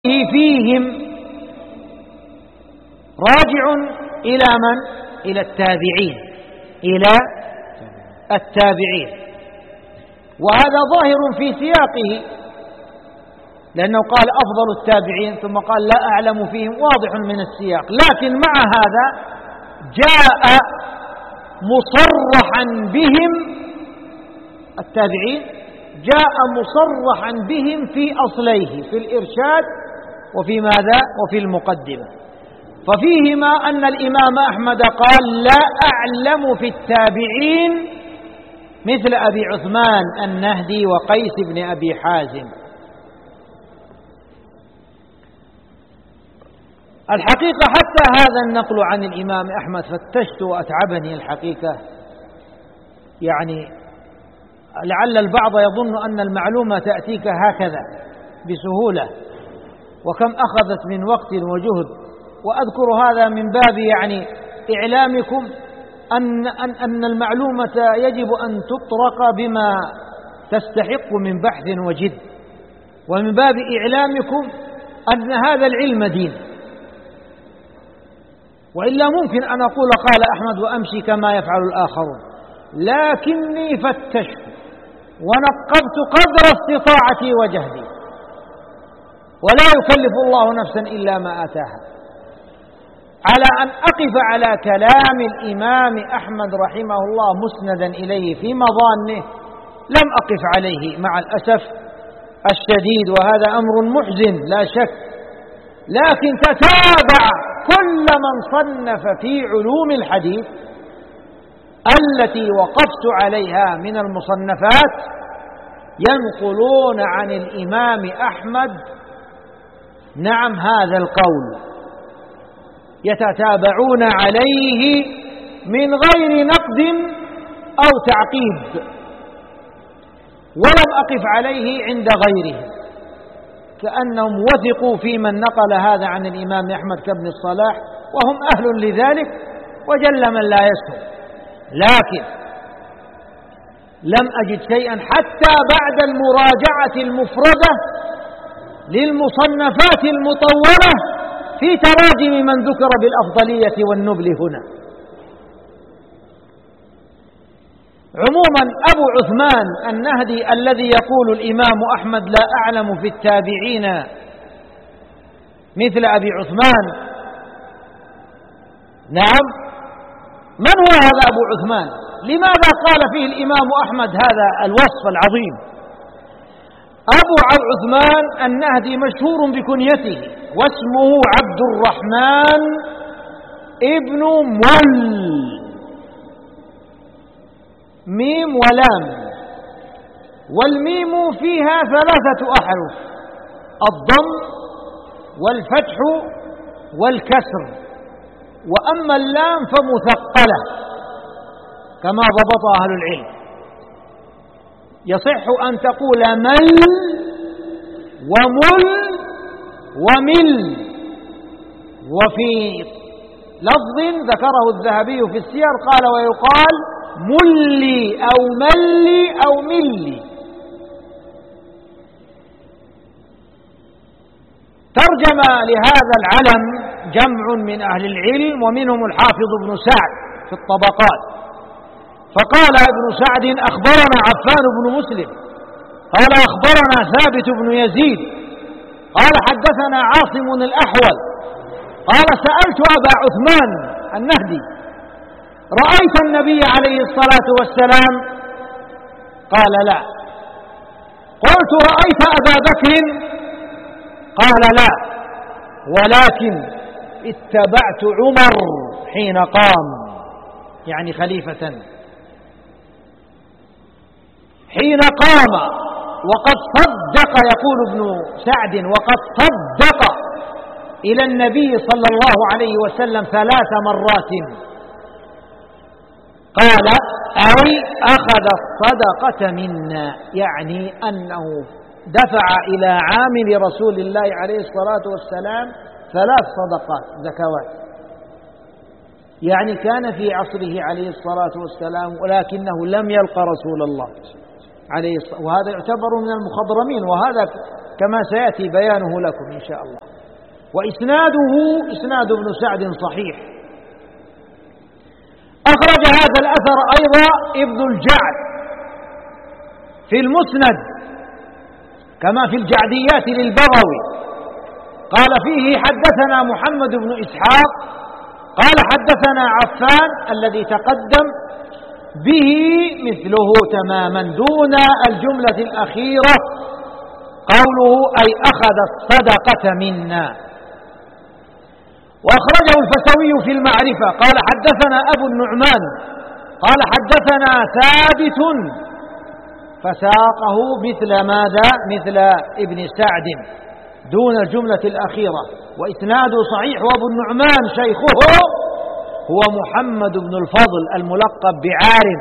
فيهم راجع إلى من؟ إلى التابعين، إلى التابعين، وهذا ظاهر في سياقه، لأنه قال أفضل التابعين ثم قال لا أعلم فيهم، واضح من السياق. لكن مع هذا جاء مصرحا بهم، التابعين جاء مصرحا بهم في أصليه، في الإرشاد وفي ماذا؟ وفي المقدمة. ففيهما أن الإمام أحمد قال لا أعلم في التابعين مثل أبي عثمان النهدي وقيس بن أبي حازم. الحقيقة حتى هذا النقل عن الإمام أحمد فتشت وأتعبني الحقيقة، يعني لعل البعض يظن أن المعلومة تأتيك هكذا بسهولة، وكم أخذت من وقت وجهد. وأذكر هذا من باب يعني إعلامكم أن المعلومة يجب أن تطرق بما تستحق من بحث وجد، ومن باب إعلامكم أن هذا العلم دين، وإلا ممكن أن أقول قال أحمد وأمشي كما يفعل الآخرون، لكني فتشت ونقبت قدر استطاعتي وجهدي، ولا يكلف الله نفسا إلا ما آتاها، على أن أقف على كلام الإمام أحمد رحمه الله مسندا إليه في مظانه لم أقف عليه مع الأسف الشديد، وهذا أمر محزن لا شك. لكن تتابع كل من صنف في علوم الحديث التي وقفت عليها من المصنفات ينقلون عن الإمام أحمد نعم هذا القول، يتتابعون عليه من غير نقد أو تعقيب، ولم أقف عليه عند غيره، كأنهم وثقوا في من نقل هذا عن الإمام أحمد كابن الصلاح، وهم أهل لذلك وجل من لا يسهل. لكن لم أجد شيئا حتى بعد المراجعة المفردة للمصنفات المطولة في تراجم من ذكر بالأفضلية والنبل هنا. عموما أبو عثمان النهدي الذي يقول الإمام أحمد لا أعلم في التابعين مثل أبي عثمان، نعم، من هو هذا أبو عثمان؟ لماذا قال فيه الإمام أحمد هذا الوصف العظيم؟ أبو عثمان النهدي مشهور بكنيته، واسمه عبد الرحمن ابن مل، ميم ولام، والميم فيها 3 أحرف، الضم والفتح والكسر، وأما اللام فمثقلة كما ضبط أهل العلم. يصح أن تقول مل ومل ومل، وفي لفظ ذكره الذهبي في السير قال ويقال ملي أو ملي أو ملي. ترجم لهذا العلم جمع من أهل العلم، ومنهم الحافظ ابن سعد في الطبقات، فقال ابن سعد أخبرنا عفان بن مسلم قال أخبرنا ثابت بن يزيد قال حدثنا عاصم الأحول قال سألت أبا عثمان النهدي رأيت النبي عليه الصلاة والسلام؟ قال لا. قلت رأيت أبا بكر؟ قال لا، ولكن اتبعت عمر حين قام، يعني خليفة، حين قام وقد صدق، يقول ابن سعد وقد صدق إلى النبي صلى الله عليه وسلم 3 مرات، قال أي أخذ الصدقة منا، يعني أنه دفع إلى عامل رسول الله عليه الصلاة والسلام 3 صدقات زكوات، يعني كان في عصره عليه الصلاة والسلام ولكنه لم يلق رسول الله عليه الصلاة، وهذا يعتبر من المخضرمين، وهذا كما سيأتي بيانه لكم إن شاء الله. وإسناده إسناد ابن سعد صحيح. أخرج هذا الأثر أيضا ابن الجعد في المسند كما في الجعديات للبغوي، قال فيه حدثنا محمد بن إسحاق قال حدثنا عفان الذي تقدم به مثله تماما دون الجملة الأخيرة قوله أي أخذ الصدقة منا. وأخرجه الفسوي في المعرفة قال حدثنا أبو النعمان قال حدثنا ثابت فساقه مثل ماذا؟ مثل ابن سعد دون الجملة الأخيرة، وإسناده صحيح. وأبو النعمان شيخه هو محمد بن الفضل الملقب بعارم.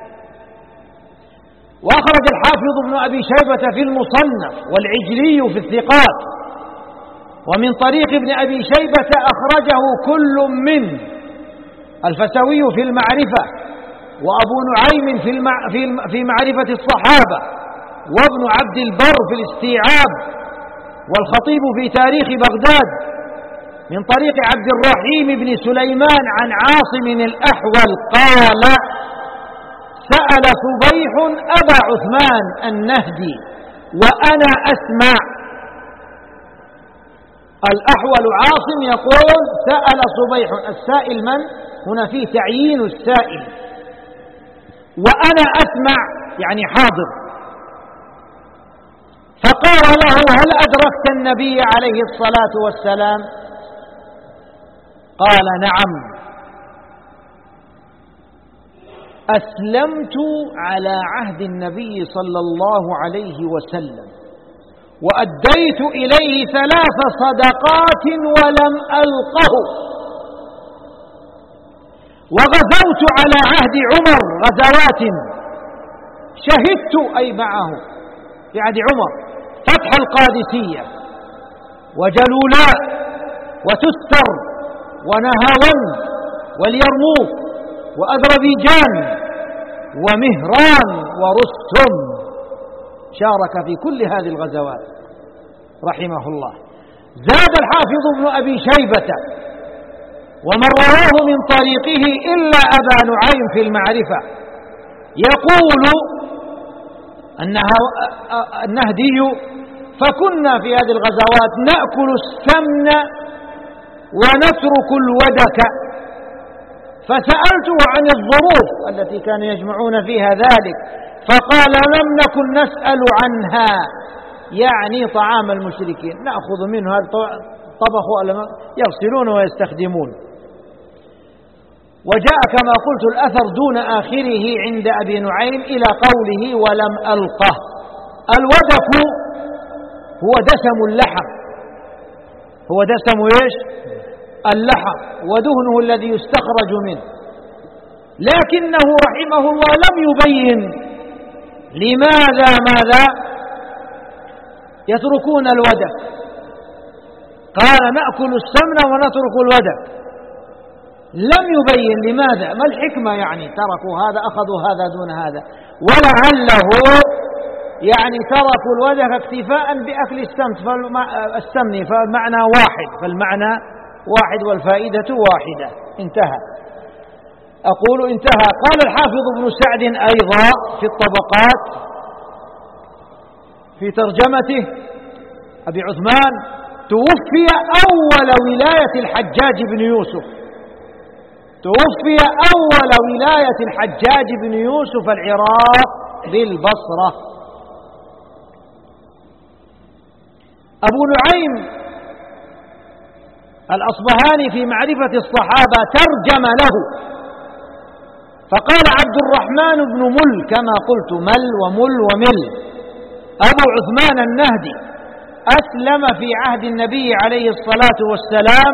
وأخرج الحافظ ابن أبي شيبة في المصنف والعجلي في الثقات، ومن طريق ابن أبي شيبة أخرجه كل من الفسوي في المعرفة، وأبو نعيم في معرفة الصحابة، وابن عبد البر في الاستيعاب، والخطيب في تاريخ بغداد من طريق عبد الرحيم بن سليمان عن عاصم الأحول قال سأل صبيح أبا عثمان النهدي وأنا أسمع. الأحول عاصم يقول سأل صبيح، السائل من؟ هنا فيه تعيين السائل. وأنا أسمع يعني حاضر. فقال له هل أدركت النبي عليه الصلاة والسلام؟ قال نعم، أسلمت على عهد النبي صلى الله عليه وسلم وأديت إليه 3 صدقات ولم ألقه، وغزوت على عهد عمر غزوات شهدت أي معه في عهد عمر فتح القادسية وجلولاء وتستر ونهاون واليرموك وأذربيجان ومهران ورستم، شارك في كل هذه الغزوات رحمه الله. زاد الحافظ ابن أبي شيبة ومن رواه من طريقه إلا أبا نعيم في المعرفة يقول النهدي فكنا في هذه الغزوات نأكل السمن ونترك الودك، فسألته عن الظروف التي كانوا يجمعون فيها ذلك فقال لم نكن نسأل عنها، يعني طعام المشركين نأخذ منه هذا طبخ يغسلون ويستخدمون. وجاء كما قلت الأثر دون آخره عند أبي نعيم إلى قوله ولم ألقه. الودك هو دسم اللحم، هو دسم إيش؟ اللحم ودهنه الذي يستخرج منه، لكنه رحمه الله لم يبين لماذا ماذا يتركون الودك. قال نأكل السمن ونترك الودك، لم يبين لماذا، ما الحكمة يعني تركوا هذا أخذوا هذا دون هذا، ولعله يعني تركوا الودك اكتفاء بأكل السمن فالمعنى واحد، فالمعنى واحد والفائدة واحدة. انتهى. أقول انتهى. قال الحافظ ابن سعد أيضا في الطبقات في ترجمته أبي عثمان توفي أول ولاية الحجاج بن يوسف، توفي أول ولاية الحجاج بن يوسف العراق بالبصرة. أبو نعيم الأصبهاني في معرفة الصحابة ترجم له فقال عبد الرحمن بن مل كما قلت مل ومل ومل أبو عثمان النهدي أسلم في عهد النبي عليه الصلاة والسلام،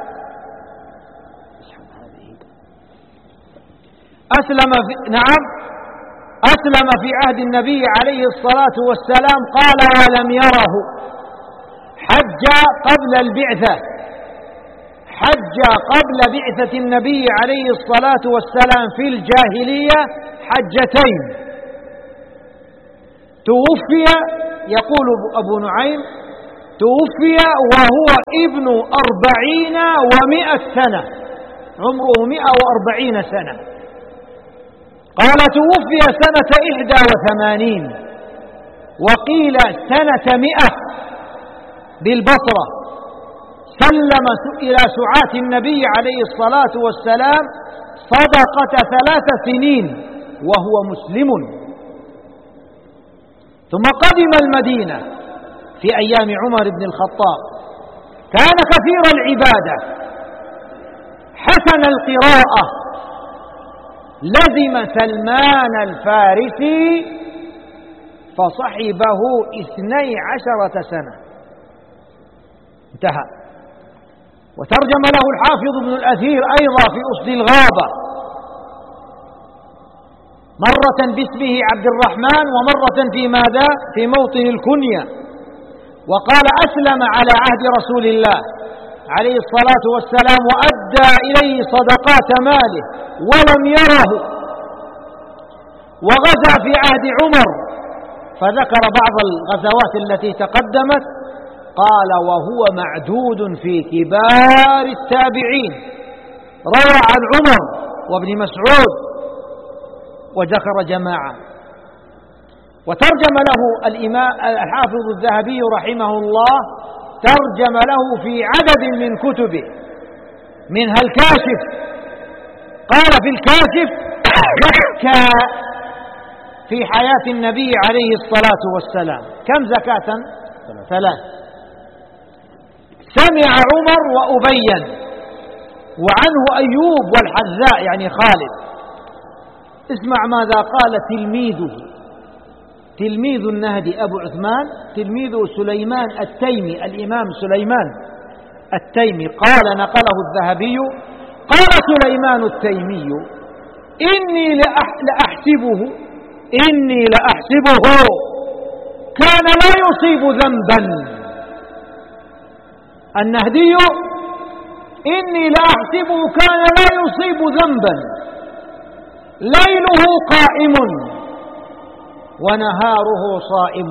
أسلم في عهد النبي عليه الصلاة والسلام قال ولم يره، حج قبل البعثة، حج قبل بعثة النبي عليه الصلاة والسلام في الجاهلية حجتين، توفي يقول أبو نعيم توفي وهو ابن 40 و100 سنة، عمره 140 سنة. قال توفي سنة 81 وقيل سنة 100 بالبصرة. سلم إلى سعاة النبي عليه الصلاة والسلام صدقة 3 سنين وهو مسلم. ثم قدم المدينة في أيام عمر بن الخطاب. كان كثير العبادة حسن القراءة. لزم سلمان الفارسي فصحبه 12 سنة. انتهى. وترجم له الحافظ ابن الأثير أيضا في أسد الغابة، مرة باسمه عبد الرحمن ومرة في ماذا؟ في موطن الكنية. وقال أسلم على عهد رسول الله عليه الصلاة والسلام وأدى إليه صدقات ماله ولم يره، وغزا في عهد عمر فذكر بعض الغزوات التي تقدمت. قال وهو معدود في كبار التابعين، روى عن عمر وابن مسعود وذكر جماعة. وترجم له الحافظ الذهبي رحمه الله، ترجم له في عدد من كتبه منها الكاشف. قال في الكاشف زكى في حياة النبي عليه الصلاة والسلام كم زكاة؟ 3. سمع عمر وأبين، وعنه أيوب والحذاء يعني خالد. اسمع ماذا قال تلميذ النهدي أبو عثمان، تلميذ سليمان التيمي، الإمام سليمان التيمي. قال نقله الذهبي قال سليمان التيمي إني لأحسبه كان لا يصيب ذنبا. النهدي إني لأحسبه كان لا يصيب ذنبا، ليله قائم ونهاره صائم،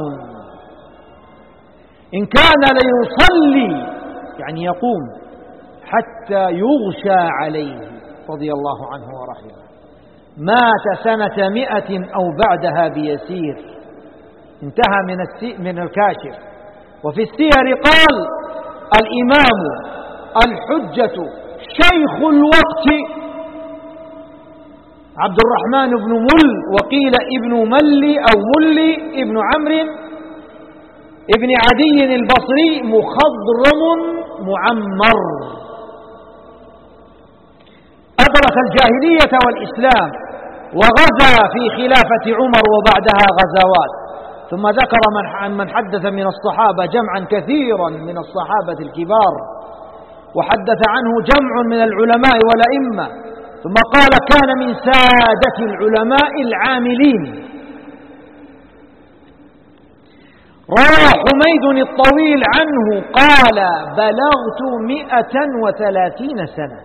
إن كان ليصلي يعني يقوم حتى يغشى عليه رضي الله عنه ورحمه. مات سنة 100 أو بعدها بيسير. انتهى من الكاشف. وفي السير قال الإمام الحجة شيخ الوقت عبد الرحمن بن مل، وقيل ابن ملي أو ملي ابن عمرو ابن عدي البصري، مخضرم معمر، أدرك الجاهلية والإسلام وغزا في خلافة عمر وبعدها غزوات. ثم ذكر من حدث من الصحابة جمعا كثيرا من الصحابة الكبار، وحدث عنه جمع من العلماء والأئمة. ثم قال كان من سادة العلماء العاملين. روى حميد الطويل عنه قال بلغت 130 سنة.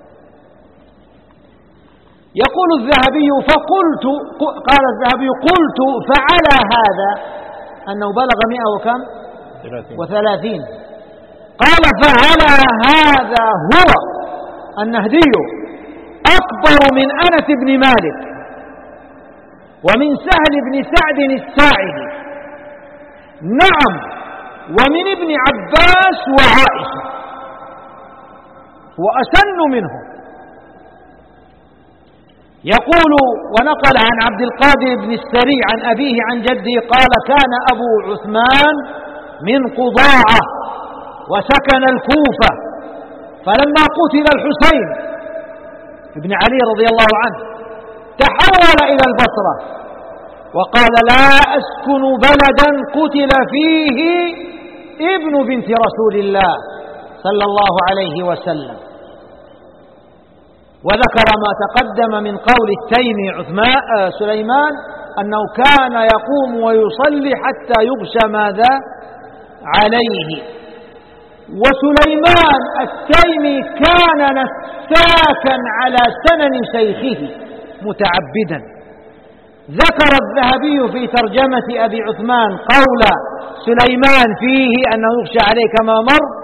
يقول الذهبي قال الذهبي قلت فعلى هذا أنه بلغ 100 وكم؟ 30. قال فعلى هذا هو النهدي أكبر من أنس بن مالك ومن سهل بن سعد الساعدي، نعم، ومن ابن عباس وعائشة، وأسن منهم. يقول ونقل عن عبد القادر بن السري عن أبيه عن جده قال كان أبو عثمان من قضاعة وسكن الكوفة، فلما قتل الحسين ابن علي رضي الله عنه تحول إلى البصرة وقال لا أسكن بلدا قتل فيه ابن بنت رسول الله صلى الله عليه وسلم. وذكر ما تقدم من قول التيمي سليمان أنه كان يقوم ويصلي حتى يغشى ماذا عليه. وسليمان التيمي كان نساكا على سنن شيخه متعبدا. ذكر الذهبي في ترجمة أبي عثمان قول سليمان فيه أنه يخشى عليه كما مر